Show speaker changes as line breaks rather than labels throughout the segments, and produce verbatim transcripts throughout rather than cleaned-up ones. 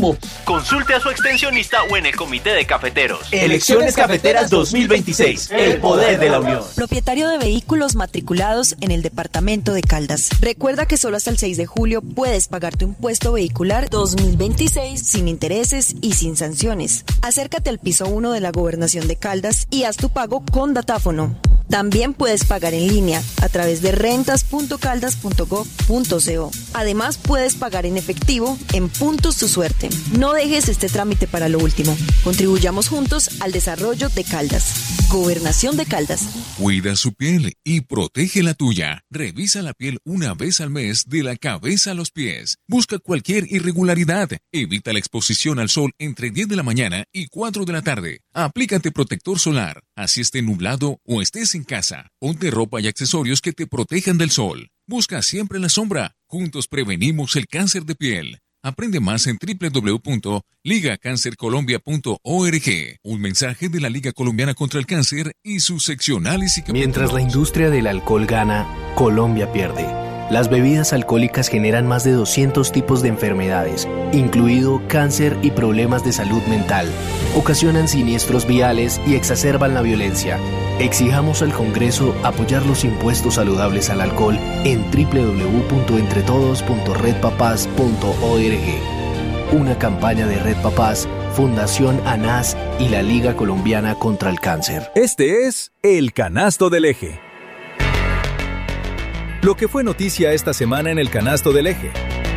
consumo.
Consulte a su extensionista o en el comité de cafeteros.
Elecciones Cafeteras dos mil veintiséis. El poder de la unión.
Propietario de vehículos matriculados en el departamento de Caldas. Recuerda que solo hasta el seis de julio puedes pagar tu impuesto vehicular dos mil veintiséis sin intereses y sin sanciones. Acércate al piso uno de la Gobernación de Caldas y haz tu pago con datáfono. También puedes pagar en línea a través de rentas punto caldas punto gob punto co. Además, puedes pagar en efectivo en Puntos Tu Suerte. No dejes este trámite para lo último. Contribuyamos juntos al desarrollo de Caldas. Gobernación de Caldas.
Cuida su piel y protege la tuya. Revisa la piel una vez al mes de la cabeza a los pies. Busca cualquier irregularidad. Evita la exposición al sol entre diez de la mañana y cuatro de la tarde. Aplícate protector solar. Así esté nublado o estés en casa. Ponte ropa y accesorios que te protejan del sol. Busca siempre la sombra. Juntos prevenimos el cáncer de piel. Aprende más en doble u doble u doble u punto liga cáncer colombia punto org. Un mensaje de la Liga Colombiana contra el Cáncer y sus seccionales y...
Mientras la industria del alcohol gana, Colombia pierde. Las bebidas alcohólicas generan más de doscientos tipos de enfermedades, incluido cáncer y problemas de salud mental. Ocasionan siniestros viales y exacerban la violencia. Exijamos al Congreso apoyar los impuestos saludables al alcohol en doble u doble u doble u punto entre todos punto red papás punto org. Una campaña de Red Papás, Fundación ANAS y la Liga Colombiana contra el Cáncer.
Este es El Canasto del Eje. Lo que fue noticia esta semana en el Canasto del Eje.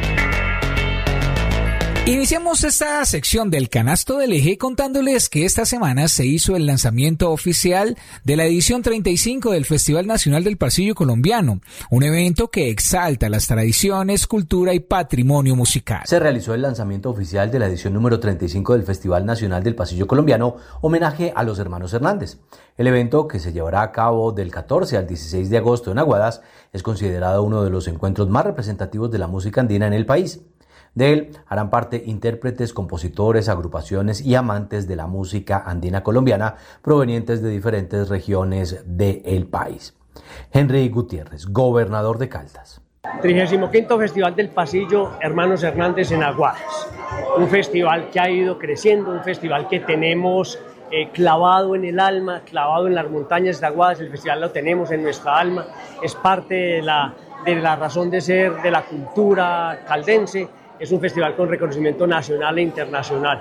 Iniciamos esta sección del Canasto del Eje contándoles que esta semana se hizo el lanzamiento oficial de la edición treinta y cinco del Festival Nacional del Pasillo Colombiano, un evento que exalta las tradiciones, cultura y patrimonio musical.
Se realizó el lanzamiento oficial de la edición número treinta y cinco del Festival Nacional del Pasillo Colombiano, homenaje a los hermanos Hernández. El evento, que se llevará a cabo del catorce al dieciséis de agosto en Aguadas, es considerado uno de los encuentros más representativos de la música andina en el país. De él harán parte intérpretes, compositores, agrupaciones y amantes de la música andina colombiana provenientes de diferentes regiones del país. Henry Gutiérrez, gobernador de Caldas.
trigésimo quinto Festival del Pasillo Hermanos Hernández en Aguadas. Un festival que ha ido creciendo, un festival que tenemos eh, clavado en el alma, clavado en las montañas de Aguadas. El festival lo tenemos en nuestra alma, es parte de la, de la razón de ser de la cultura caldense. Es un festival con reconocimiento nacional e internacional.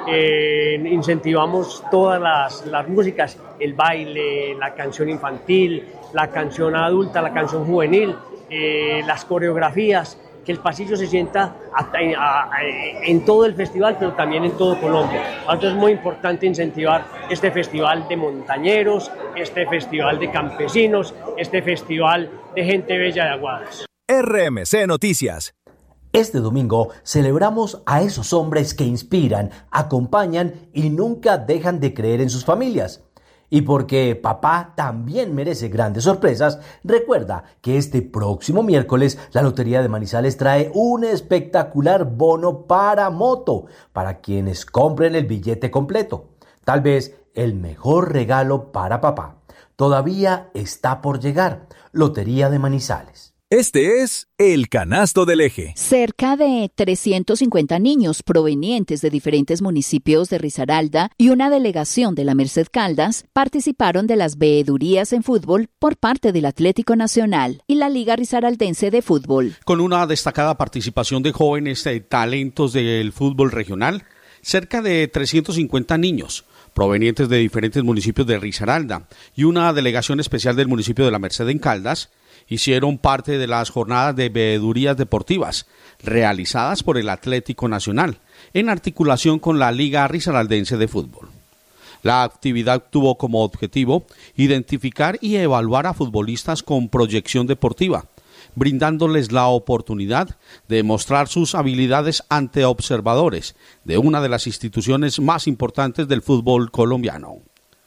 Eh, incentivamos todas las, las músicas, el baile, la canción infantil, la canción adulta, la canción juvenil, eh, las coreografías, que el pasillo se sienta a, a, a, en todo el festival, pero también en todo Colombia. Entonces es muy importante incentivar este festival de montañeros, este festival de campesinos, este festival de gente bella de Aguadas.
R M C Noticias.
Este domingo celebramos a esos hombres que inspiran, acompañan y nunca dejan de creer en sus familias. Y porque papá también merece grandes sorpresas, recuerda que este próximo miércoles la Lotería de Manizales trae un espectacular bono para moto para quienes compren el billete completo. Tal vez el mejor regalo para papá. Todavía está por llegar. Lotería de Manizales.
Este es El Canasto del Eje.
Cerca de trescientos cincuenta niños provenientes de diferentes municipios de Risaralda y una delegación de la Merced Caldas participaron de las veedurías en fútbol por parte del Atlético Nacional y la Liga Risaraldense de Fútbol.
Con una destacada participación de jóvenes de talentos del fútbol regional, cerca de trescientos cincuenta niños provenientes de diferentes municipios de Risaralda y una delegación especial del municipio de la Merced en Caldas hicieron parte de las jornadas de veedurías deportivas realizadas por el Atlético Nacional en articulación con la Liga Risaraldense de Fútbol. La actividad tuvo como objetivo identificar y evaluar a futbolistas con proyección deportiva, brindándoles la oportunidad de mostrar sus habilidades ante observadores de una de las instituciones más importantes del fútbol colombiano.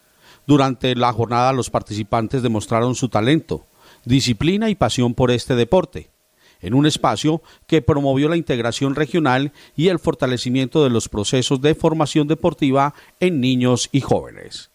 Durante la jornada, los participantes demostraron su talento, disciplina y pasión por este deporte, en un espacio que promovió la integración regional y el fortalecimiento de los procesos de formación deportiva en niños y jóvenes.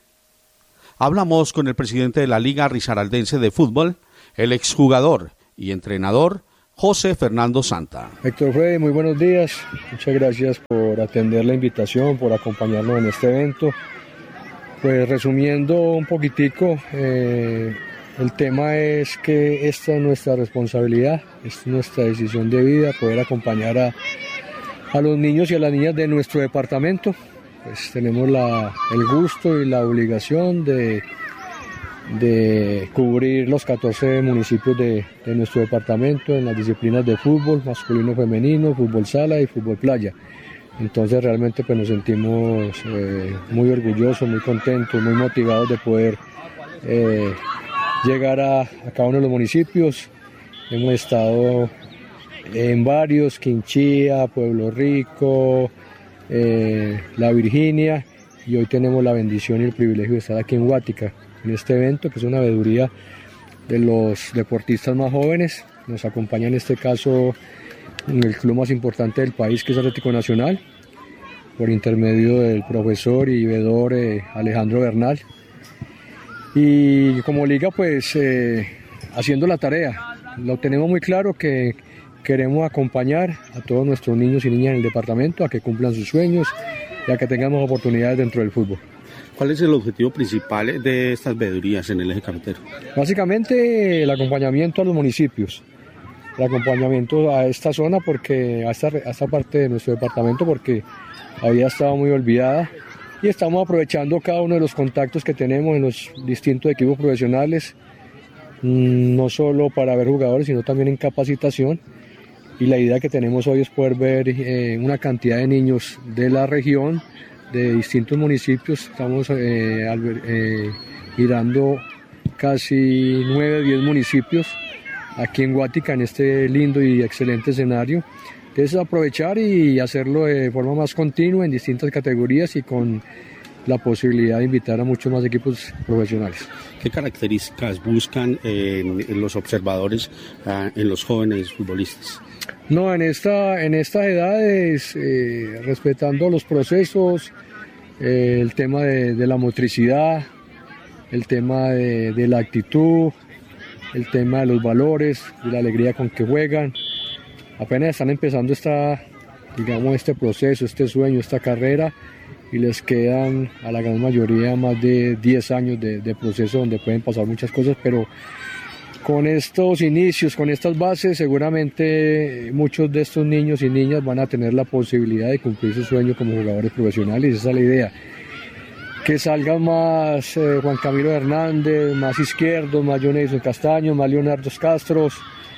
Hablamos con el presidente de la Liga Risaraldense de Fútbol, el exjugador y entrenador José Fernando Santa.
Héctor Freddy, muy buenos días. Muchas gracias por atender la invitación, por acompañarnos en este evento. Pues resumiendo un poquitico, eh, el tema es que esta es nuestra responsabilidad, esta es nuestra decisión de vida, poder acompañar a, a los niños y a las niñas de nuestro departamento. Pues tenemos la, el gusto y la obligación de, de cubrir los catorce municipios de, de nuestro departamento en las disciplinas de fútbol, masculino, femenino, fútbol sala y fútbol playa. Entonces realmente pues nos sentimos eh, muy orgullosos, muy contentos, muy motivados de poder eh, llegar a, a cada uno de los municipios. Hemos estado en varios, Quinchía, Pueblo Rico, eh, La Virginia, y hoy tenemos la bendición y el privilegio de estar aquí en Guática, en este evento que es una veeduría de los deportistas más jóvenes. Nos acompaña en este caso en el club más importante del país, que es Atlético Nacional, por intermedio del profesor y veedor eh, Alejandro Bernal. Y como liga, pues eh, haciendo la tarea. Lo tenemos muy claro que queremos acompañar a todos nuestros niños y niñas en el departamento a que cumplan sus sueños y a que tengamos oportunidades dentro del fútbol.
¿Cuál es el objetivo principal de estas veedurías en el eje cafetero?
Básicamente el acompañamiento a los municipios, el acompañamiento a esta zona, porque a esta, a esta parte de nuestro departamento, porque había estado muy olvidada, y estamos aprovechando cada uno de los contactos que tenemos en los distintos equipos profesionales, no solo para ver jugadores, sino también en capacitación. Y la idea que tenemos hoy es poder ver eh, una cantidad de niños de la región, de distintos municipios. Estamos eh, eh, mirando casi nueve, diez municipios aquí en Guática, en este lindo y excelente escenario. Entonces aprovechar y hacerlo de forma más continua en distintas categorías y con la posibilidad de invitar a muchos más equipos profesionales.
¿Qué características buscan en, en los observadores, uh, en los jóvenes futbolistas?
No, en, esta, en estas edades, eh, respetando los procesos, eh, el tema de, de la motricidad, el tema de, de la actitud, el tema de los valores, de la alegría con que juegan. Apenas están empezando esta, digamos, este proceso, este sueño, esta carrera, y les quedan a la gran mayoría más de diez años de, de proceso donde pueden pasar muchas cosas, pero con estos inicios, con estas bases, seguramente muchos de estos niños y niñas van a tener la posibilidad de cumplir su sueño como jugadores profesionales. Esa es la idea. Que salgan más eh, Juan Camilo Hernández, más Izquierdo, más Jonathan Castaño, más Leonardo Castros,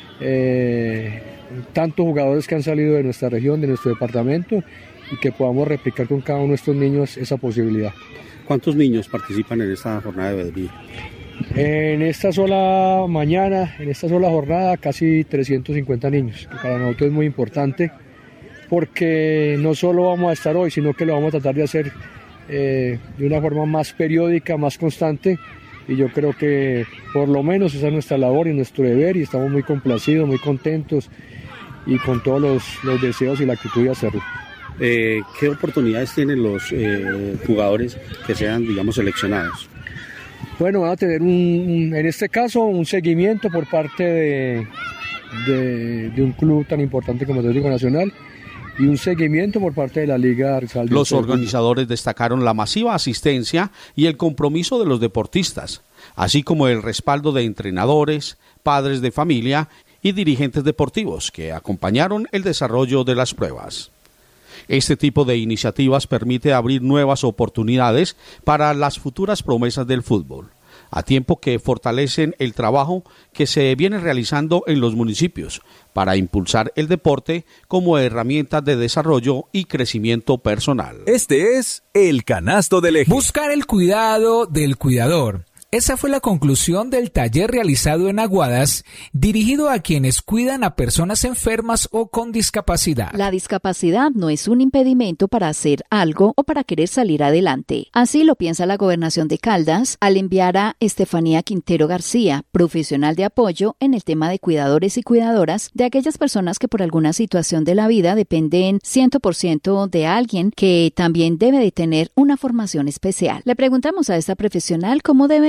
eh, tantos jugadores que han salido de nuestra región, de nuestro departamento, y que podamos replicar con cada uno de estos niños esa posibilidad.
¿Cuántos niños participan en esta jornada de veeduría?
En esta sola mañana, en esta sola jornada, casi trescientos cincuenta niños, que para nosotros es muy importante, porque no solo vamos a estar hoy, sino que lo vamos a tratar de hacer eh, de una forma más periódica, más constante, y yo creo que por lo menos esa es nuestra labor y nuestro deber, y estamos muy complacidos, muy contentos, y con todos los, los deseos y la actitud de hacerlo.
Eh, ¿Qué oportunidades tienen los eh, jugadores que sean, digamos, seleccionados?
Bueno, van a tener, un, un, en este caso, un seguimiento por parte de, de, de un club tan importante como el Atlético Nacional y un seguimiento por parte de la Liga Rizal.
Los organizadores destacaron la masiva asistencia y el compromiso de los deportistas, así como el respaldo de entrenadores, padres de familia y dirigentes deportivos que acompañaron el desarrollo de las pruebas. Este tipo de iniciativas permite abrir nuevas oportunidades para las futuras promesas del fútbol, a tiempo que fortalecen el trabajo que se viene realizando en los municipios para impulsar el deporte como herramienta de desarrollo y crecimiento personal.
Este es el Canasto del Eje.
Buscar el cuidado del cuidador. Esa fue la conclusión del taller realizado en Aguadas, dirigido a quienes cuidan a personas enfermas o con discapacidad.
La discapacidad no es un impedimento para hacer algo o para querer salir adelante. Así lo piensa la Gobernación de Caldas al enviar a Estefanía Quintero García, profesional de apoyo en el tema de cuidadores y cuidadoras de aquellas personas que por alguna situación de la vida dependen cien por ciento de alguien que también debe de tener una formación especial. Le preguntamos a esta profesional cómo debe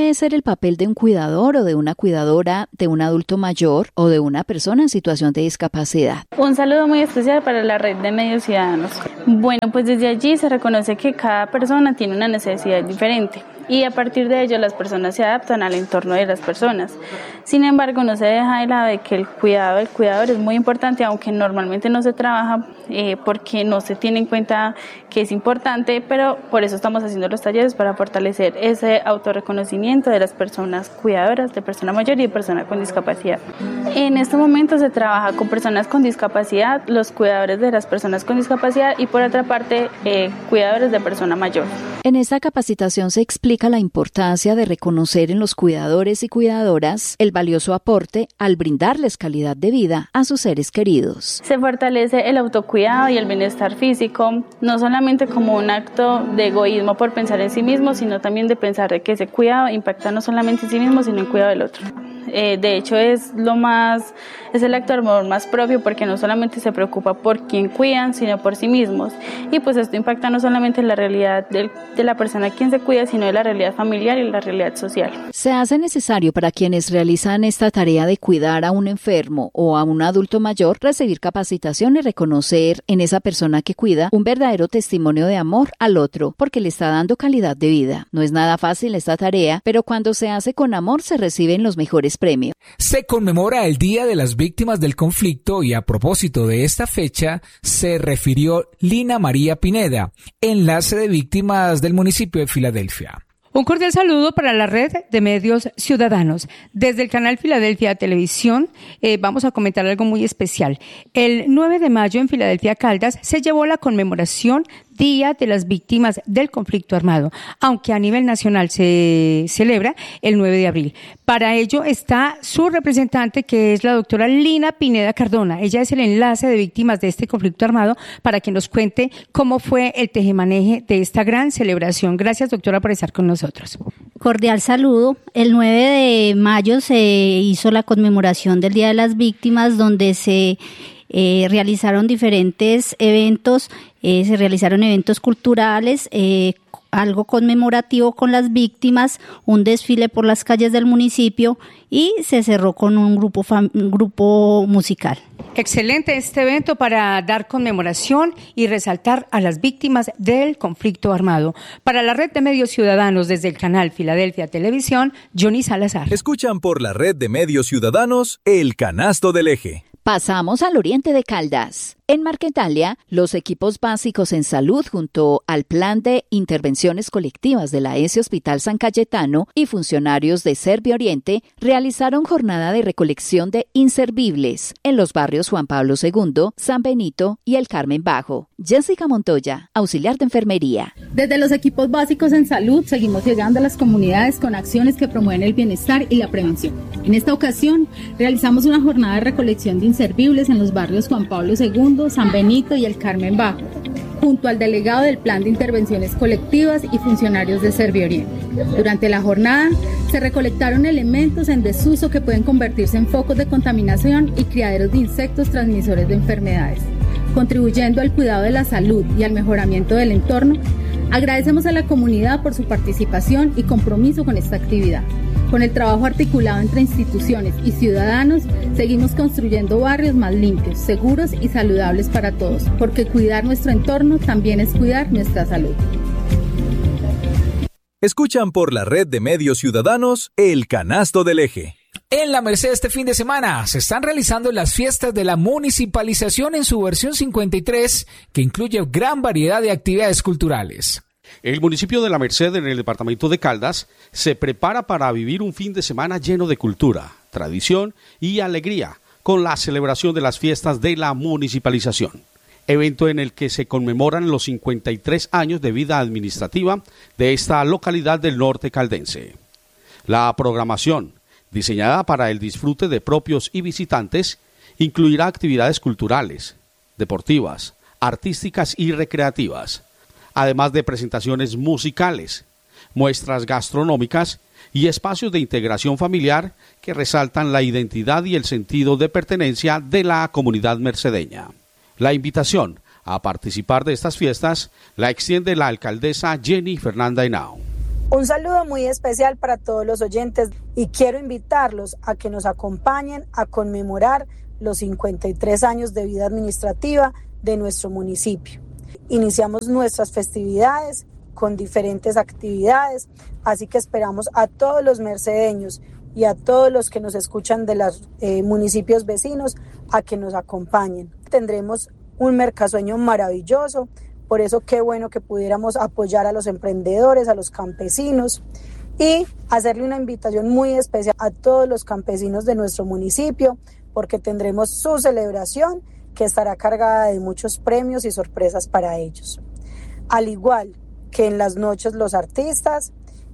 puede ser el papel de un cuidador o de una cuidadora de un adulto mayor o de una persona en situación de discapacidad?
Un saludo muy especial para la Red de Medios Ciudadanos. Bueno, pues desde allí se reconoce que cada persona tiene una necesidad diferente y a partir de ello las personas se adaptan al entorno de las personas. Sin embargo, no se deja de lado de que el cuidado del cuidador es muy importante, aunque normalmente no se trabaja eh, porque no se tiene en cuenta que es importante, pero por eso estamos haciendo los talleres para fortalecer ese autorreconocimiento de las personas cuidadoras, de persona mayor y de persona con discapacidad. En este momento se trabaja con personas con discapacidad, los cuidadores de las personas con discapacidad y por otra parte, eh, cuidadores de persona mayor.
En esta capacitación se explica la importancia de reconocer en los cuidadores y cuidadoras el valioso aporte al brindarles calidad de vida a sus seres queridos.
Se fortalece el autocuidado y el bienestar físico, no solamente como un acto de egoísmo por pensar en sí mismo, sino también de pensar de que ese cuidado impacta no solamente en sí mismo, sino en el cuidado del otro. Eh, de hecho es lo más, es el acto de amor más propio porque no solamente se preocupa por quien cuidan, sino por sí mismos. Y pues esto impacta no solamente en la realidad del, de la persona a quien se cuida, sino en la realidad familiar y la realidad social.
Se hace necesario para quienes realizan esta tarea de cuidar a un enfermo o a un adulto mayor recibir capacitación y reconocer en esa persona que cuida un verdadero testimonio de amor al otro porque le está dando calidad de vida. No es nada fácil esta tarea, pero cuando se hace con amor se reciben los mejores premios.
Se conmemora el Día de las Víctimas del Conflicto y a propósito de esta fecha se refirió Lina María Pineda, enlace de víctimas del municipio de Filadelfia.
Un cordial saludo para la Red de Medios Ciudadanos. Desde el canal Filadelfia Televisión eh, vamos a comentar algo muy especial. El nueve de mayo en Filadelfia Caldas se llevó la conmemoración Día de las Víctimas del Conflicto Armado, aunque a nivel nacional se celebra el nueve de abril. Para ello está su representante, que es la doctora Lina Pineda Cardona. Ella es el enlace de víctimas de este conflicto armado para que nos cuente cómo fue el tejemaneje de esta gran celebración. Gracias, doctora, por estar con nosotros.
Cordial saludo. El nueve de mayo se hizo la conmemoración del Día de las Víctimas, donde se Eh, realizaron diferentes eventos, eh, se realizaron eventos culturales, eh, algo conmemorativo con las víctimas, un desfile por las calles del municipio y se cerró con un grupo, fam- un grupo musical.
Excelente este evento para dar conmemoración y resaltar a las víctimas del conflicto armado. Para la Red de Medios Ciudadanos desde el canal Filadelfia Televisión, Johnny Salazar.
Escuchan por la Red de Medios Ciudadanos El Canasto del Eje.
Pasamos al oriente de Caldas. En Marquetalia, los equipos básicos en salud junto al Plan de Intervenciones Colectivas de la E S Hospital San Cayetano y funcionarios de Servio Oriente realizaron jornada de recolección de inservibles en los barrios Juan Pablo segundo, San Benito y El Carmen Bajo. Jessica Montoya, auxiliar de enfermería.
Desde los equipos básicos en salud seguimos llegando a las comunidades con acciones que promueven el bienestar y la prevención. En esta ocasión realizamos una jornada de recolección de inservibles en los barrios Juan Pablo segundo, San Benito y El Carmen Bajo, junto al delegado del Plan de Intervenciones Colectivas y funcionarios de Servio Oriente. Durante la jornada se recolectaron elementos en desuso que pueden convertirse en focos de contaminación y criaderos de insectos transmisores de enfermedades. Contribuyendo al cuidado de la salud y al mejoramiento del entorno, agradecemos a la comunidad por su participación y compromiso con esta actividad. Con el trabajo articulado entre instituciones y ciudadanos, seguimos construyendo barrios más limpios, seguros y saludables para todos, porque cuidar nuestro entorno también es cuidar nuestra salud.
Escuchan por la Red de Medios Ciudadanos El Canasto del Eje.
En la Merced este fin de semana se están realizando las fiestas de la municipalización en su versión cincuenta y tres, que incluye gran variedad de actividades culturales.
El municipio de La Merced, en el departamento de Caldas, se prepara para vivir un fin de semana lleno de cultura, tradición y alegría con la celebración de las fiestas de la municipalización, evento en el que se conmemoran los cincuenta y tres años de vida administrativa de esta localidad del norte caldense. La programación, diseñada para el disfrute de propios y visitantes, incluirá actividades culturales, deportivas, artísticas y recreativas, además de presentaciones musicales, muestras gastronómicas y espacios de integración familiar que resaltan la identidad y el sentido de pertenencia de la comunidad mercedeña. La invitación a participar de estas fiestas la extiende la alcaldesa Jenny Fernanda Henao.
Un saludo muy especial para todos los oyentes y quiero invitarlos a que nos acompañen a conmemorar los cincuenta y tres años de vida administrativa de nuestro municipio. Iniciamos nuestras festividades con diferentes actividades, así que esperamos a todos los mercedeños y a todos los que nos escuchan de los eh, municipios vecinos a que nos acompañen. Tendremos un mercasueño maravilloso. Por eso qué bueno que pudiéramos apoyar a los emprendedores, a los campesinos y hacerle una invitación muy especial a todos los campesinos de nuestro municipio, porque tendremos su celebración que estará cargada de muchos premios y sorpresas para ellos. Al igual que en las noches los artistas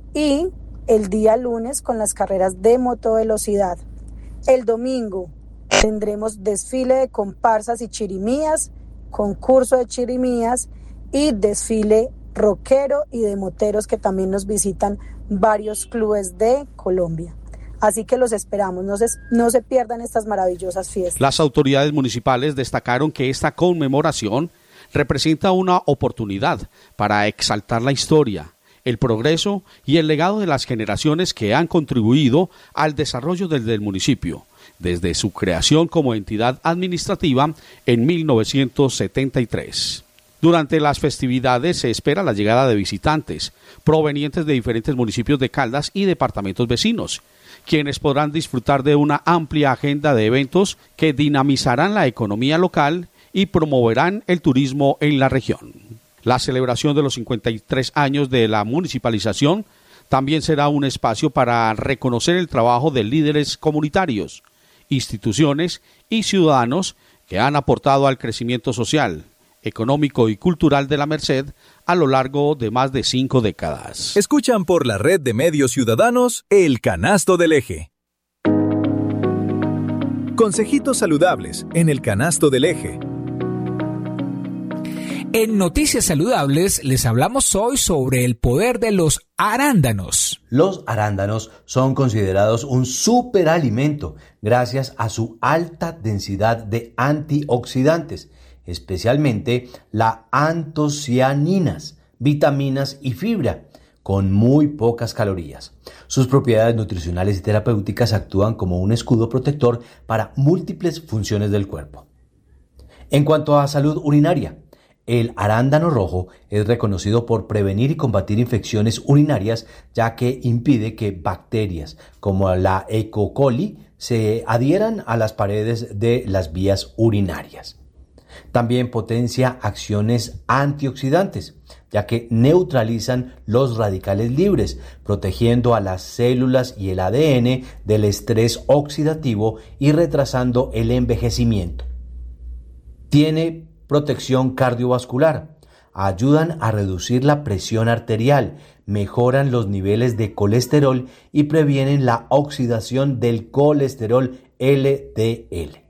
y el día lunes con las carreras de motovelocidad. El domingo tendremos desfile de comparsas y chirimías, concurso de chirimías y desfile rockero y de moteros que también nos visitan varios clubes de Colombia. Así que los esperamos, no se, no se pierdan estas maravillosas fiestas.
Las autoridades municipales destacaron que esta conmemoración representa una oportunidad para exaltar la historia, el progreso y el legado de las generaciones que han contribuido al desarrollo del, del municipio, desde su creación como entidad administrativa en mil novecientos setenta y tres. Durante las festividades se espera la llegada de visitantes provenientes de diferentes municipios de Caldas y departamentos vecinos, quienes podrán disfrutar de una amplia agenda de eventos que dinamizarán la economía local y promoverán el turismo en la región. La celebración de los cincuenta y tres años de la municipalización también será un espacio para reconocer el trabajo de líderes comunitarios, instituciones y ciudadanos que han aportado al crecimiento social, económico y cultural de la Merced a lo largo de más de cinco décadas.
Escuchan por la red de medios ciudadanos El Canasto del Eje. Consejitos saludables en El Canasto del Eje.
En Noticias Saludables les hablamos hoy sobre el poder de los arándanos.
Los arándanos son considerados un superalimento gracias a su alta densidad de antioxidantes, especialmente la antocianinas, vitaminas y fibra, con muy pocas calorías. Sus propiedades nutricionales y terapéuticas actúan como un escudo protector para múltiples funciones del cuerpo. En cuanto a salud urinaria, el arándano rojo es reconocido por prevenir y combatir infecciones urinarias, ya que impide que bacterias como la E. coli se adhieran a las paredes de las vías urinarias. También potencia acciones antioxidantes, ya que neutralizan los radicales libres, protegiendo a las células y el A D N del estrés oxidativo y retrasando el envejecimiento. Tiene protección cardiovascular, ayudan a reducir la presión arterial, mejoran los niveles de colesterol y previenen la oxidación del colesterol L D L.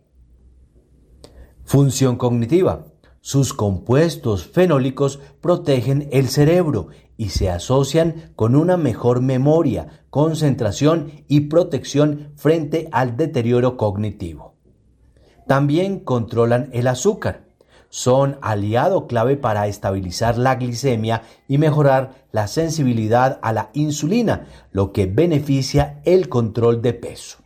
Función cognitiva. Sus compuestos fenólicos protegen el cerebro y se asocian con una mejor memoria, concentración y protección frente al deterioro cognitivo. También controlan el azúcar. Son aliado clave para estabilizar la glicemia y mejorar la sensibilidad a la insulina, lo que beneficia el control de peso.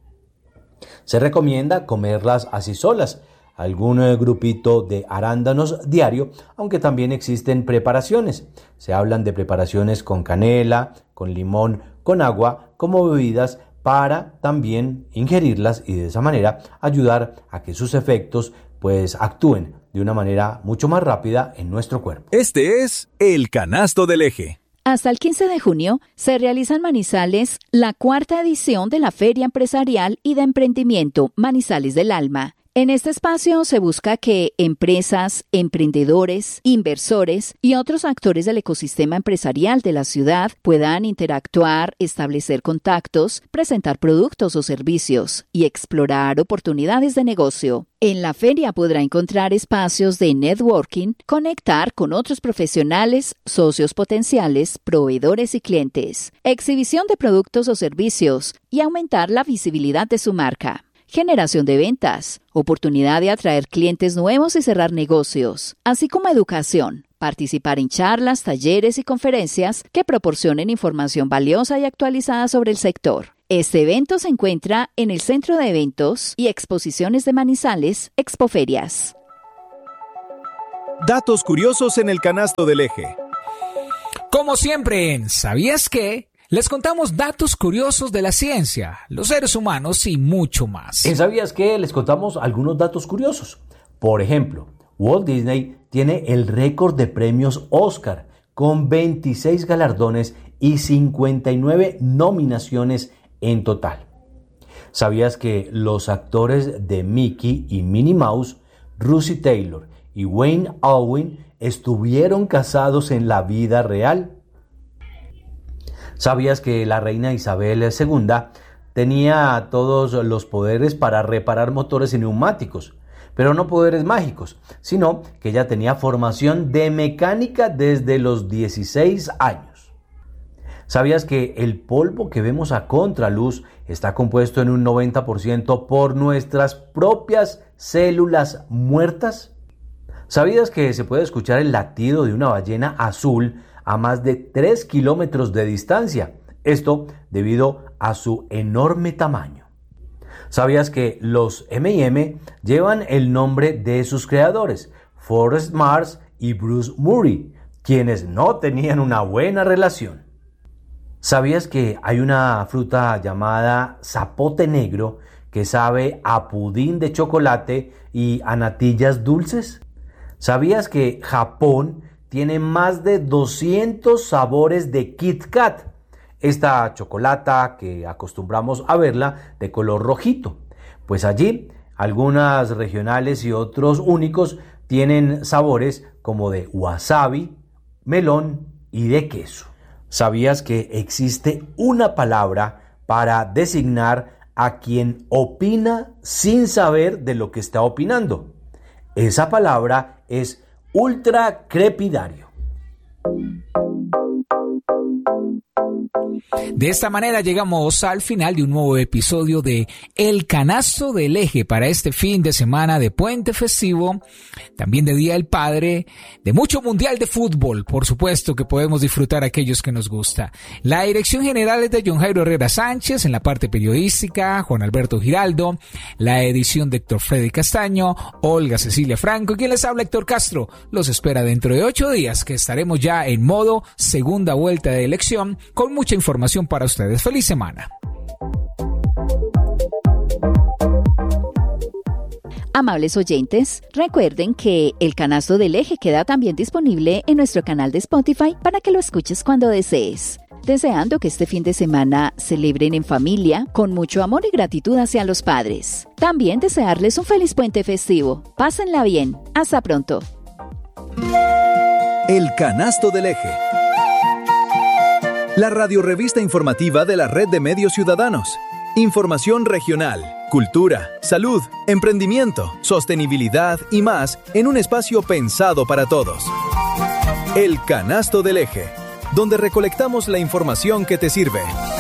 Se recomienda comerlas así solas, algún grupito de arándanos diario, aunque también existen preparaciones. Se hablan de preparaciones con canela, con limón, con agua, como bebidas para también ingerirlas y de esa manera ayudar a que sus efectos pues actúen de una manera mucho más rápida en nuestro cuerpo.
Este es El Canasto del Eje.
Hasta el quince de junio se realiza en Manizales la cuarta edición de la Feria Empresarial y de Emprendimiento Manizales del Alma. En este espacio se busca que empresas, emprendedores, inversores y otros actores del ecosistema empresarial de la ciudad puedan interactuar, establecer contactos, presentar productos o servicios y explorar oportunidades de negocio. En la feria podrá encontrar espacios de networking, conectar con otros profesionales, socios potenciales, proveedores y clientes, exhibición de productos o servicios y aumentar la visibilidad de su marca. Generación de ventas, oportunidad de atraer clientes nuevos y cerrar negocios, así como educación, participar en charlas, talleres y conferencias que proporcionen información valiosa y actualizada sobre el sector. Este evento se encuentra en el Centro de Eventos y Exposiciones de Manizales, Expoferias.
Datos curiosos en el canasto del eje.
Como siempre en ¿Sabías qué? Les contamos datos curiosos de la ciencia, los seres humanos y mucho más.
En ¿Sabías qué? Les contamos algunos datos curiosos. Por ejemplo, Walt Disney tiene el récord de premios Oscar con veintiséis galardones y cincuenta y nueve nominaciones en total. ¿Sabías que los actores de Mickey y Minnie Mouse, Russi Taylor y Wayne Allwine, estuvieron casados en la vida real? ¿Sabías que la reina Isabel segunda tenía todos los poderes para reparar motores y neumáticos? Pero no poderes mágicos, sino que ella tenía formación de mecánica desde los dieciséis años. ¿Sabías que el polvo que vemos a contraluz está compuesto en un noventa por ciento por nuestras propias células muertas? ¿Sabías que se puede escuchar el latido de una ballena azul a más de tres kilómetros de distancia? Esto debido a su enorme tamaño. ¿Sabías que los eme y eme llevan el nombre de sus creadores, Forrest Mars y Bruce Murray, quienes no tenían una buena relación? ¿Sabías que hay una fruta llamada zapote negro que sabe a pudín de chocolate y a natillas dulces? ¿Sabías que Japón tiene más de doscientos sabores de Kit Kat? Esta chocolata que acostumbramos a verla de color rojito. Pues allí, algunas regionales y otros únicos tienen sabores como de wasabi, melón y de queso. ¿Sabías que existe una palabra para designar a quien opina sin saber de lo que está opinando? Esa palabra es ultracrepidario.
De esta manera llegamos al final de un nuevo episodio de El Canasto del Eje para este fin de semana de puente festivo, también de Día del Padre, de mucho mundial de fútbol, por supuesto que podemos disfrutar a aquellos que nos gusta. La dirección general es de John Jairo Herrera Sánchez, en la parte periodística, Juan Alberto Giraldo, la edición de Héctor Freddy Castaño, Olga Cecilia Franco y quien les habla Héctor Castro. Los espera dentro de ocho días que estaremos ya en modo segunda vuelta de elección con mucha información para ustedes. ¡Feliz semana!
Amables oyentes, recuerden que El Canasto del Eje queda también disponible en nuestro canal de Spotify para que lo escuches cuando desees. Deseando que este fin de semana celebren en familia, con mucho amor y gratitud hacia los padres. También desearles un feliz puente festivo. Pásenla bien. Hasta pronto.
El Canasto del Eje. La radiorrevista informativa de la Red de Medios Ciudadanos. Información regional, cultura, salud, emprendimiento, sostenibilidad y más en un espacio pensado para todos. El Canasto del Eje, donde recolectamos la información que te sirve.